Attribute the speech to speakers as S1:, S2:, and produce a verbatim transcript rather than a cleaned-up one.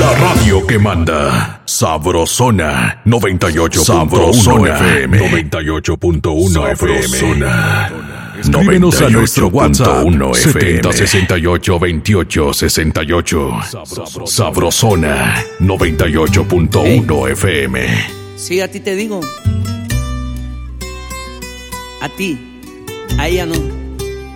S1: La radio que manda. Sabrosona noventa y ocho punto uno F M. noventa y ocho punto uno F M. Sabrosona. Escríbenos a nuestro WhatsApp setenta sesenta y ocho veintiocho sesenta y ocho. Sabrosona noventa y ocho punto uno F M.
S2: Sí, a ti te digo. A ti. A ella no.